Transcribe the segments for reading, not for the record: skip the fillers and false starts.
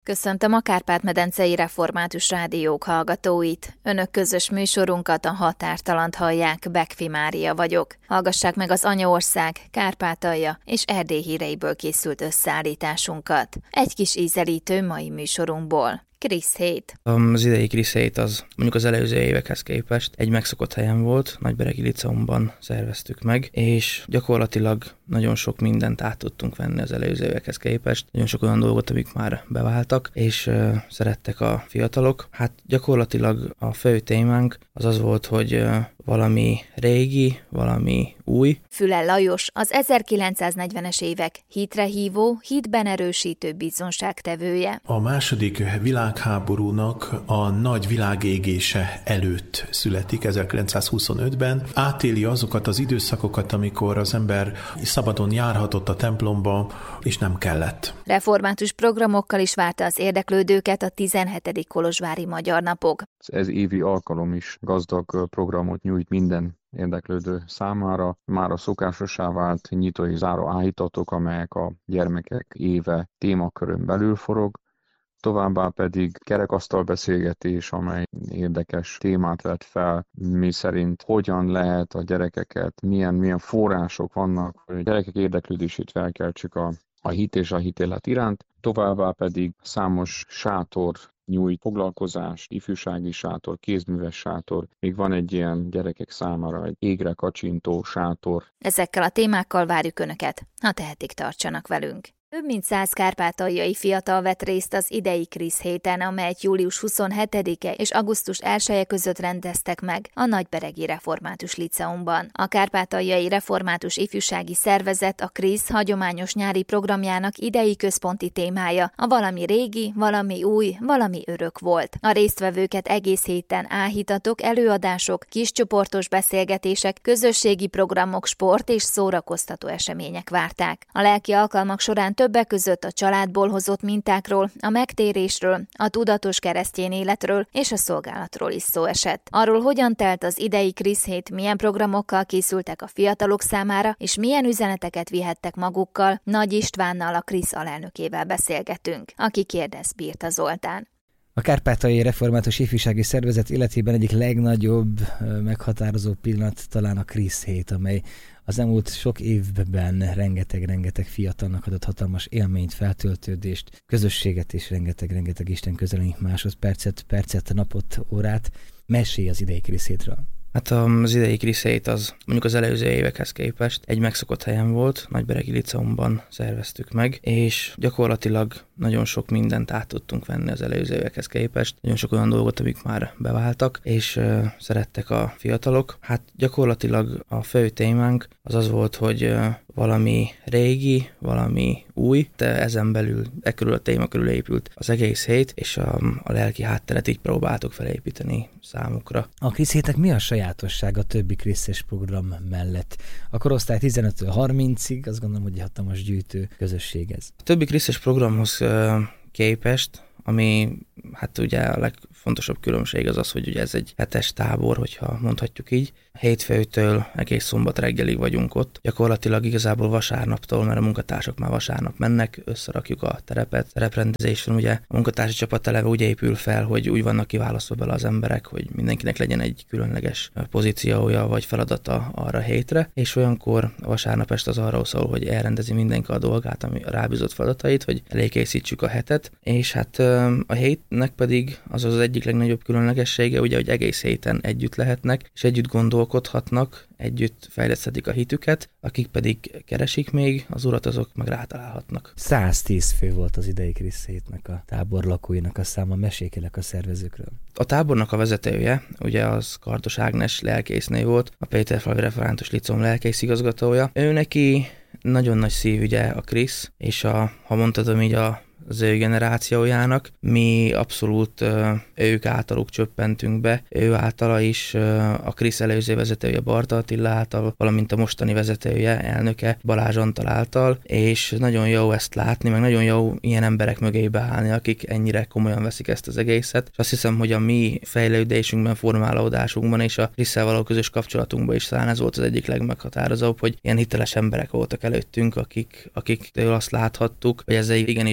Köszöntöm a Kárpát-medencei Református Rádiók hallgatóit. Önök közös műsorunkat, a Határtalant hallják, Bekfi Mária vagyok. Hallgassák meg az Anyaország, Kárpátalja és Erdély híreiből készült összeállításunkat. Egy kis ízelítő mai műsorunkból. Krisz hét. Az idei Krisz hét az mondjuk az előző évekhez képest egy megszokott helyen volt, Nagyberegi Liceumban szerveztük meg, és gyakorlatilag nagyon sok mindent át tudtunk venni az előző évekhez képest, nagyon sok olyan dolgot, amik már beváltak, és szerettek a fiatalok. Hát gyakorlatilag a fő témánk az volt, hogy valami régi, valami új. Füle Lajos, az 1940-es évek hitre hívó, hitben erősítő bizonságtevője. A második világháborúnak a nagy világégése előtt születik, 1925-ben. Átéli azokat az időszakokat, amikor az ember szabadon járhatott a templomba, és nem kellett. Református programokkal is várta az érdeklődőket a 17. Kolozsvári Magyar Napok. Ez évi alkalom is gazdag programot nyújt minden érdeklődő számára. Már a szokásossá vált nyitó és záró áhítatok, amelyek a gyermekek éve témakörön belül forog. Továbbá pedig kerekasztal beszélgetés, amely érdekes témát vett fel, mi szerint hogyan lehet a gyerekeket, milyen források vannak, hogy a gyerekek érdeklődését felkeltsük a hit és a hitélet iránt. Továbbá pedig számos sátor nyújt foglalkozást, ifjúsági sátor, kézműves sátor, még van egy ilyen gyerekek számára egy égre kacsintó sátor. Ezekkel a témákkal várjuk Önöket, ha tehetik, tartsanak velünk. Több mint 100 kárpátaljai fiatal vett részt az idei Krisz héten, amelyet július 27-e és augusztus 1-e között rendeztek meg a Nagyberegi Református Liceumban. A Kárpátaljai Református Ifjúsági Szervezet a Krisz hagyományos nyári programjának idei központi témája a valami régi, valami új, valami örök volt. A résztvevőket egész héten áhítatok, előadások, kiscsoportos beszélgetések, közösségi programok, sport és szórakoztató események várták. A lelki alkalmak során többek között a családból hozott mintákról, a megtérésről, a tudatos keresztény életről és a szolgálatról is szó esett. Arról, hogyan telt az idei Krisz hét, milyen programokkal készültek a fiatalok számára, és milyen üzeneteket vihettek magukkal, Nagy Istvánnal, a Krisz alelnökével beszélgetünk, aki kérdez Birta Zoltán. A Kárpátaljai Református Ifjúsági Szervezet életében egyik legnagyobb, meghatározó pillanat talán a Krisz hét, amely az elmúlt sok évben rengeteg fiatalnak adott hatalmas élményt, feltöltődést, közösséget és rengeteg Isten közelünk percet, napot, órát. Mesélj az idei Krisz hétről. Hát az idei Krisz hét az mondjuk az előző évekhez képest egy megszokott helyen volt, Nagyberegi Liceumban szerveztük meg, és gyakorlatilag nagyon sok mindent át tudtunk venni az előző évekhez képest, nagyon sok olyan dolgot, amik már beváltak, és szerettek a fiatalok. Hát gyakorlatilag a fő témánk az volt, hogy valami régi, valami új, de ezen belül, körül a téma körül épült az egész hét, és a lelki hátteret így próbáltuk felépíteni számukra. A Krisz hétnek mi a sajátosság a többi krisztes program mellett? A korosztály 15-től 30-ig, azt gondolom, hogy egy hatalmas gyűjtő közösség ez. A többi krisztes programhoz képest, ami hát ugye a legfontosabb különbség az, hogy ugye ez egy hetes tábor, hogyha mondhatjuk így. Hétfőtől egész szombat reggelig vagyunk ott. Gyakorlatilag igazából vasárnaptól, mert a munkatársak már vasárnap mennek, összerakjuk a terepet. Tereprendezésen ugye a munkatársi csapat eleve úgy épül fel, hogy úgy vannak kiválasztva bele az emberek, hogy mindenkinek legyen egy különleges pozíciója vagy feladata arra a hétre, és olyankor vasárnap este az arról szól, hogy elrendezi mindenki a dolgát, ami a rábízott feladatait, hogy elékészítsük a hetet, és hát a hétnek pedig az egyik legnagyobb különlegessége, ugye, hogy egész héten együtt lehetnek, és együtt gondolkodhatnak, együtt fejleszthetik a hitüket, akik pedig keresik még az Urat, azok meg rátalálhatnak. 110 fő volt az idei Krisz hétnek a tábor lakóinak a száma, meséljenek a szervezőkről. A tábornak a vezetője, ugye az Kardos Ágnes lelkésznő volt, a Péterfalvi Református Liceum lelkészigazgatója. Ő neki nagyon nagy szívügye a Krisz, és ha mondhatom így az ő generációjának. Mi abszolút ők általuk csöppentünk be, ő általa is a Krisz előző vezetője Barta Attila által, valamint a mostani vezetője, elnöke Balázs Antal által, és nagyon jó ezt látni, meg nagyon jó ilyen emberek mögé beállni, akik ennyire komolyan veszik ezt az egészet. És azt hiszem, hogy a mi fejlődésünkben, formálódásunkban és a Krisszel való közös kapcsolatunkban is talán ez volt az egyik legmeghatározóbb, hogy ilyen hiteles emberek voltak előttünk, akiktől azt láthattuk, hogy ez igenis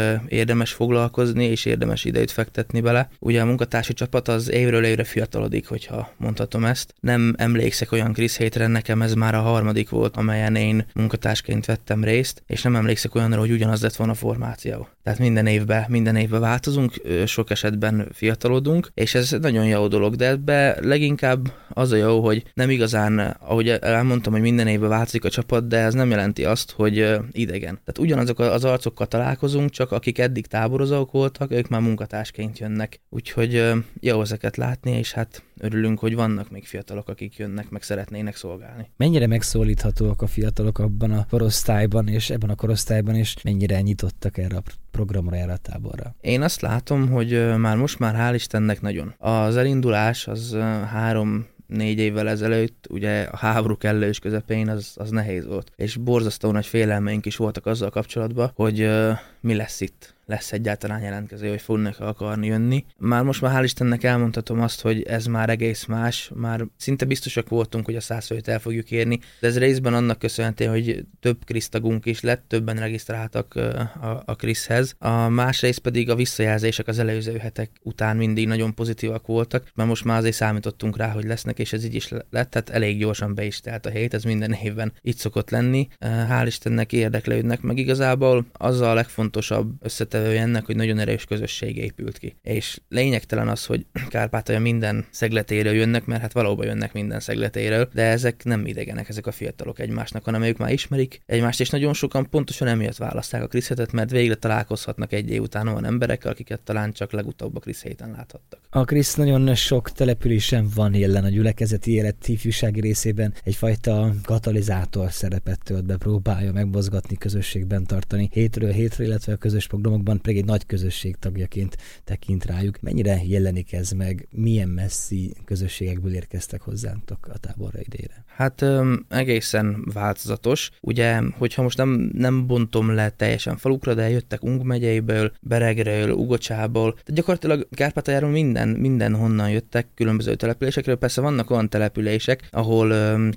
érdemes foglalkozni, és érdemes idejét fektetni bele. Ugye a munkatársi csapat az évről évre fiatalodik, hogyha mondhatom ezt. Nem emlékszek olyan Krisz hétre, nekem ez már a 3. volt, amelyen én munkatársként vettem részt, és nem emlékszek olyanra, hogy ugyanaz lett volna a formáció. Tehát minden évben változunk, sok esetben fiatalodunk, és ez nagyon jó dolog, de ebbe leginkább az a jó, hogy nem igazán, ahogy elmondtam, hogy minden évben változik a csapat, de ez nem jelenti azt, hogy idegen. Tehát ugyanazok az arcokkal találkozunk, csak akik eddig táborozók voltak, ők már munkatársként jönnek. Úgyhogy jó ezeket látni, és hát örülünk, hogy vannak még fiatalok, akik jönnek, meg szeretnének szolgálni. Mennyire megszólíthatóak a fiatalok abban a korosztályban, és ebben a korosztályban, és mennyire nyitottak erre a programra, erre a táborra? Én azt látom, hogy most már hál' Istennek nagyon. Az elindulás az 3-4 évvel ezelőtt, ugye a háború kellős közepén az nehéz volt. És borzasztó nagy félelmeink is voltak azzal kapcsolatban, hogy mi lesz itt. Lesz egyáltalán jelentkező, hogy fognak akarni jönni. Most már hál' Istennek elmondhatom azt, hogy ez már egész más, már szinte biztosak voltunk, hogy a 100 főt el fogjuk érni, de ez részben annak köszönhetően, hogy több Krisz tagunk is lett, többen regisztráltak a Kriszhez. A másrészt pedig a visszajelzések az előző hetek után mindig nagyon pozitívak voltak, mert most már azért számítottunk rá, hogy lesznek, és ez így is lett, tehát elég gyorsan be is telt a hét, ez minden évben így szokott lenni. Hál' Istennek érdeklődnek, meg igazából az a legfontosabb összetevője ennek, hogy nagyon erős közösség épült ki. És lényegtelen az, hogy Kárpátalja minden szegletéről jönnek, mert hát valóban jönnek minden szegletéről, de ezek nem idegenek, ezek a fiatalok egymásnak, hanem ők már ismerik egymást, és nagyon sokan pontosan emiatt választák a Krisz hetet, mert végre találkozhatnak egy év után olyan emberekkel, akiket talán csak legutóbb a Krisz héten láthattak. A Krisz nagyon sok településen van jelen a gyülekezeti élet ifjúsági részében, egyfajta katalizátor szerepet tölt be, próbálja megmozgatni, közösségben tartani hétről hétre, illetve a közös programokban pedig egy nagy közösség tagjaként tekint rájuk. Mennyire jelenik ez meg? Milyen messzi közösségekből érkeztek hozzántok a táborra idejére? Hát egészen változatos. Ugye, hogyha most nem bontom le teljesen falukra, de jöttek Ung megyeiből, Beregről, Ugocsából, tehát gyakorlatilag Kárpátaljáról mindenhonnan jöttek különböző településekről. Persze vannak olyan települések, ahol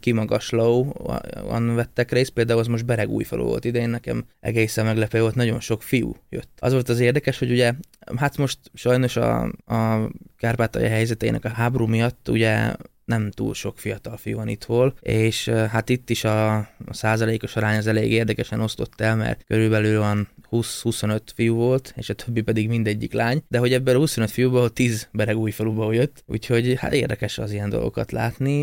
kimagaslóan vettek részt, például az most Beregújfalu volt idén, nekem egészen meglepő volt, nagyon sok fiú jött. Az volt az érdekes, hogy ugye, hát most sajnos a Kárpátalja helyzetének a háború miatt ugye nem túl sok fiatal fiú van itthol, és hát itt is a százalékos arány az elég érdekesen osztott el, mert körülbelül van 20-25 fiú volt, és a többi pedig mindegyik lány, de hogy ebből a 25 fiúból 10 Beregújfaluból jött, úgyhogy hát érdekes az ilyen dolgokat látni,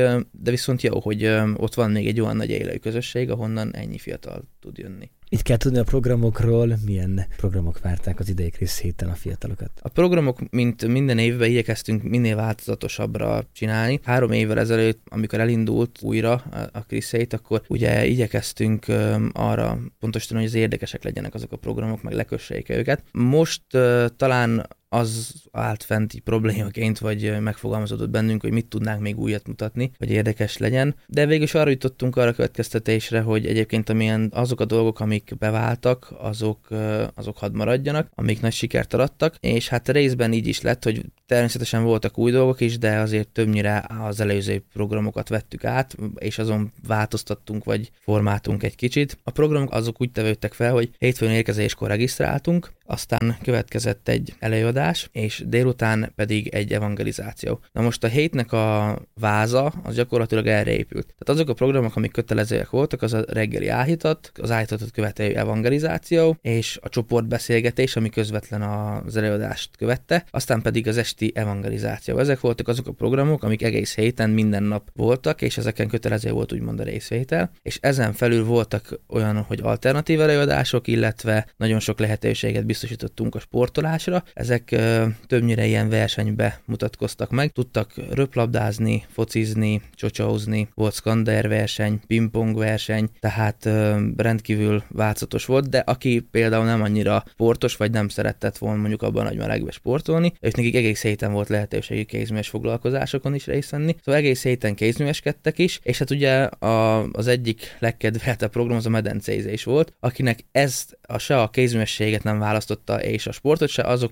de viszont jó, hogy ott van még egy olyan nagy élő közösség, ahonnan ennyi fiatal tud jönni. Itt kell tudni a programokról, milyen programok várták az idei Krisz héten a fiatalokat? A programok, mint minden évben igyekeztünk minél változatosabbra csinálni. 3 évvel ezelőtt, amikor elindult újra a Krisz hét, akkor ugye igyekeztünk arra pontosítani, hogy az érdekesek legyenek azok a programok, meg lekössék őket. Most talán az állt fent így problémaként, vagy megfogalmazódott bennünk, hogy mit tudnánk még újat mutatni, hogy érdekes legyen. De végül is arra jutottunk arra következtetésre, hogy egyébként amilyen azok a dolgok, amik beváltak, azok hadd maradjanak, amik nagy sikert arattak, és hát részben így is lett, hogy természetesen voltak új dolgok is, de azért többnyire az előző programokat vettük át, és azon változtattunk, vagy formáltunk egy kicsit. A programok azok úgy tevődtek fel, hogy hétfőn érkezéskor regisztráltunk, aztán következett egy előadás, és délután pedig egy evangelizáció. Na most a hétnek a váza az gyakorlatilag erre épült. Tehát azok a programok, amik kötelezőek voltak, az a reggeli áhítat, az áhítatot követő evangelizáció, és a csoportbeszélgetés, ami közvetlen az előadást követte, aztán pedig az esti evangelizáció. Ezek voltak azok a programok, amik egész héten minden nap voltak, és ezeken kötelező volt úgymond a részvétel, és ezen felül voltak olyan, hogy alternatív előadások, illetve nagyon sok lehetőséget biztosítottunk a sportolásra. Ezek többnyire ilyen versenybe mutatkoztak meg. Tudtak röplabdázni, focizni, csocsózni, volt szkander verseny, pingpong verseny, tehát rendkívül változatos volt, de aki például nem annyira sportos, vagy nem szeretett volna mondjuk abban a nagy melegbe sportolni, és nekik egész héten volt lehetőségük kézműves foglalkozásokon is részt venni. Szóval egész héten kézműveskedtek is, és hát ugye az egyik legkedveltebb program az a medencézés volt, akinek ezt se a kézművességet nem választotta, és a sportot se, azok pedig mehettek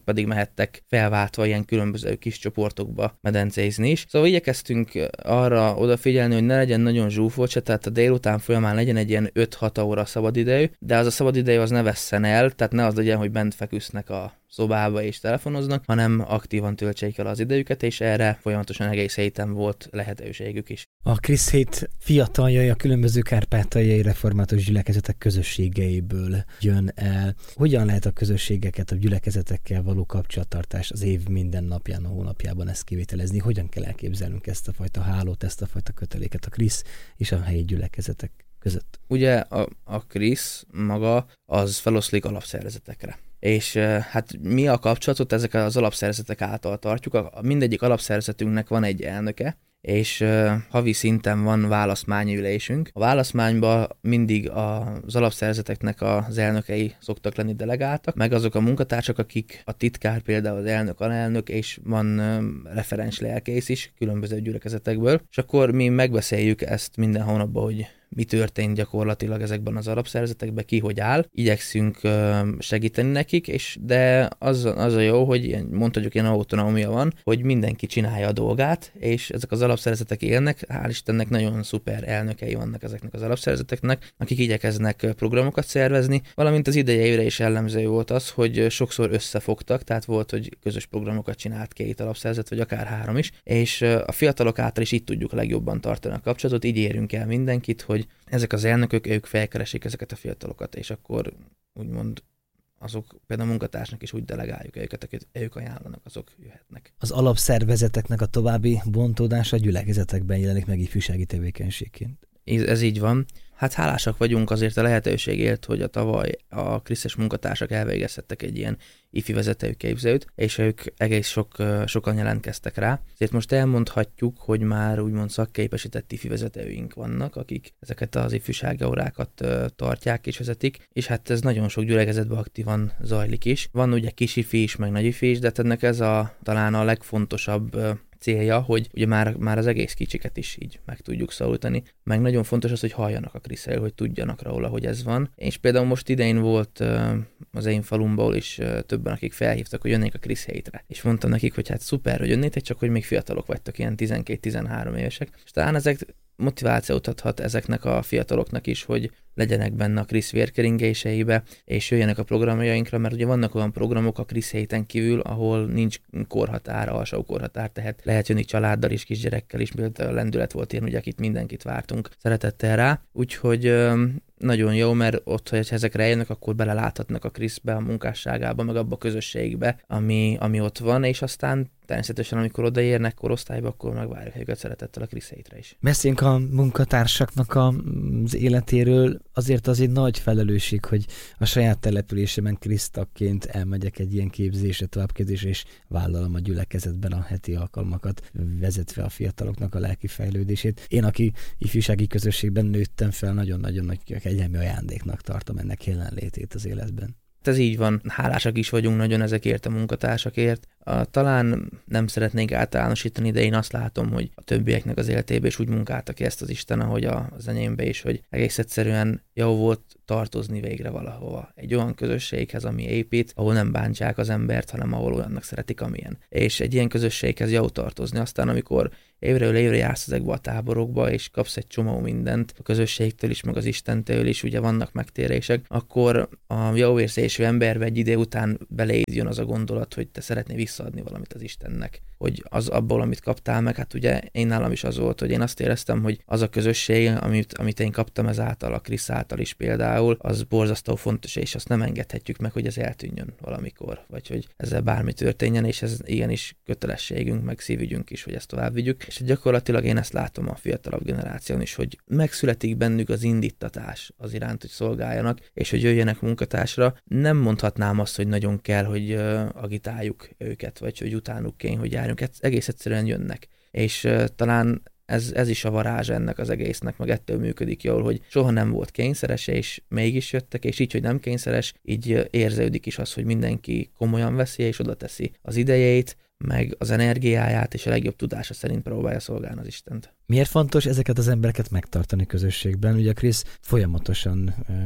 lehettek felváltva ilyen különböző kis csoportokba medencézni is. Szóval igyekeztünk arra odafigyelni, hogy ne legyen nagyon zsúfolt se, tehát a délután folyamán legyen egy ilyen 5-6 óra szabadidejű, de az a szabadidejű az ne vesszen el, tehát ne az legyen, hogy bent feküsznek a szobába és telefonoznak, hanem aktívan töltsék el az idejüket, és erre folyamatosan egész héten volt lehetőségük is. A Krisz Hét fiataljai a különböző kárpátaljai református gyülekezetek közösségeiből jön el. Hogyan lehet a közösségeket, a gyülekezetekkel való kapcsolattartás az év minden napján, a hónapjában ezt kivitelezni? Hogyan kell elképzelnünk ezt a fajta hálót, ezt a fajta köteléket a Krisz és a helyi gyülekezetek között? Ugye a Krisz maga az feloszlik alapszervezetekre. És hát mi a kapcsolatot ezek az alapszervezetek által tartjuk. Mindegyik alapszervezetünknek van egy elnöke, és havi szinten van választmányi ülésünk. A választmányban mindig az alapszervezeteknek az elnökei szoktak lenni delegáltak, meg azok a munkatársak, akik a titkár, például az elnök, alelnök, és van referens lelkész is különböző gyülekezetekből, és akkor mi megbeszéljük ezt minden hónapban, hogy mi történt gyakorlatilag ezekben az alapszervezetekben, ki hogy áll. Igyekszünk segíteni nekik, de az a jó, hogy mondhatjuk ilyen autonómia van, hogy mindenki csinálja a dolgát, és ezek az alapszervezetek élnek, hál' Istennek nagyon szuper elnökei vannak ezeknek az alapszervezeteknek, akik igyekeznek programokat szervezni, valamint az idei évre is jellemző volt az, hogy sokszor összefogtak, tehát volt, hogy közös programokat csinált 2 alapszervezet, vagy akár 3 is, és a fiatalok által is így tudjuk a legjobban tartani a kapcsolatot, így érünk el mindenkit, hogy ezek az elnökök, ők felkeresik ezeket a fiatalokat, és akkor úgymond azok például a munkatársnak is úgy delegáljuk őket, akik ők ajánlanak, azok jöhetnek. Az alapszervezeteknek a további bontódása a gyülekezetekben jelenik meg ifjúsági tevékenységként. Ez így van. Hát hálásak vagyunk azért a lehetőségért, hogy a tavaly a Krisztes munkatársak elvégezhettek egy ilyen ifi vezetőképzőt, és ők egész sokan jelentkeztek rá. Ezért most elmondhatjuk, hogy már úgymond szakképesített ifi vezetőink vannak, akik ezeket az ifjúsági órákat tartják és vezetik, és hát ez nagyon sok gyülekezetben aktívan zajlik is. Van ugye kis ifi is, meg nagy ifi is, de ennek ez talán a legfontosabb célja, hogy ugye már az egész kicsiket is így meg tudjuk szólítani. Meg nagyon fontos az, hogy halljanak a Kriszről, hogy tudjanak róla, hogy ez van. És például most idején volt az én falumból is többen, akik felhívtak, hogy jönnék a Krisz hétre. És mondtam nekik, hogy hát szuper, hogy jönnétek, csak hogy még fiatalok vagytok, ilyen 12-13 évesek. És talán ezek motivációt adhat ezeknek a fiataloknak is, hogy legyenek benne a Krisz vérkeringéseibe, és jöjjenek a programjainkra, mert ugye vannak olyan programok a Krisz héten kívül, ahol nincs korhatár, alsó korhatár, tehát lehet jönni családdal is, kisgyerekkel is, például a lendület volt ilyen, ugye akit mindenkit vártunk szeretettel rá, úgyhogy nagyon jó, mert ott, hogy ezekre eljönnek, akkor beleláthatnak a Kriszbe, a munkásságába, meg abba a közösségbe, ami ott van, és aztán természetesen, amikor odaérnek korosztályba, akkor megvárjuk őket szeretettel a Krisz hétre is. Beszéljünk a munkatársaknak az életéről. Azért az egy nagy felelősség, hogy a saját településemen krisztakként elmegyek egy ilyen képzésre, továbbképzésre, és vállalom a gyülekezetben a heti alkalmakat, vezetve a fiataloknak a lelki fejlődését. Én, aki ifjúsági közösségben nőttem fel, nagyon-nagyon nagy kegyelmi ajándéknak tartom ennek jelenlétét az életben. Ez így van, hálásak is vagyunk nagyon ezekért a munkatársakért. Talán nem szeretnék általánosítani, de én azt látom, hogy a többieknek az életében is úgy munkálta ki ezt az Isten, ahogy az enyémbe is, hogy egész egyszerűen jó volt tartozni végre valahova. Egy olyan közösséghez, ami épít, ahol nem bántják az embert, hanem ahol olyannak szeretik, amilyen. És egy ilyen közösséghez jó tartozni. Aztán, amikor évről évre jársz ezekbe a táborokba, és kapsz egy csomó mindent a közösségtől is, meg az Istentől is, ugye vannak megtérések, akkor a jó érzésű emberbe egy idő után beléd jön az a gondolat, hogy te szeretnél visszaadni valamit az Istennek. Hogy az abból, amit kaptál meg, hát ugye én nálam is az volt, hogy én azt éreztem, hogy az a közösség, amit én kaptam ezáltal, a Krisz által is például, az borzasztó fontos, és azt nem engedhetjük meg, hogy ez eltűnjön valamikor, vagy hogy ezzel bármi történjen, és ez igenis kötelességünk, meg szívügyünk is, hogy ezt tovább vigyük. És gyakorlatilag én ezt látom a fiatalabb generáción is, hogy megszületik bennük az indítatás az iránt, hogy szolgáljanak, és hogy jöjjenek munkatársra. Nem mondhatnám azt, hogy nagyon kell, hogy agitáljuk őket, vagy hogy utánuk kény, hogy járjunk. Egész egyszerűen jönnek. És talán ez is a varázs ennek az egésznek, meg ettől működik jól, hogy soha nem volt kényszeres, és mégis jöttek, és így, hogy nem kényszeres, így érződik is az, hogy mindenki komolyan veszi, és oda teszi az idejét, meg az energiáját, és a legjobb tudása szerint próbálja szolgálni az Istent. Miért fontos ezeket az embereket megtartani közösségben? Ugye a Krisz folyamatosan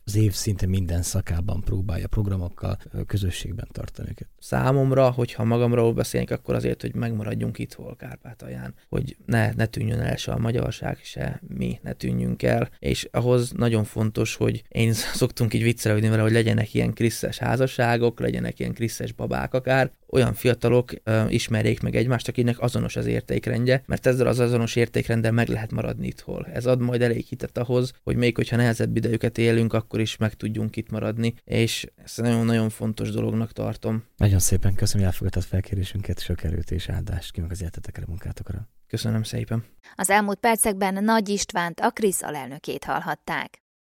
az év szinte minden szakában próbálja programokkal, közösségben tartani őket. Számomra, hogyha magamról beszélünk, akkor azért, hogy megmaradjunk itthon Kárpátalján, hogy ne tűnjön el se a magyarság, se mi ne tűnjünk el, és ahhoz nagyon fontos, hogy én szoktunk így viccelődni vele, hogy legyenek ilyen krisztes házasságok, legyenek ilyen krisztes babák akár, olyan fiatalok ismerjék meg egymást, akinek azonos az értékrendje, mert ezzel az azonos értékrenddel meg lehet maradni itthon. Ez ad majd elég hitet ahhoz, hogy még hogyha nehezebb idejüket élünk, akkor is meg tudjunk itt maradni, és ezt nagyon-nagyon fontos dolognak tartom. Nagyon szépen köszönöm, hogy elfogadtad felkérésünket, sok erőt és áldást kívánok az életetekre, munkátokra. Köszönöm szépen. Az elmúlt percekben Nagy Istvánt, a KRISZ alelnökét hallhatták.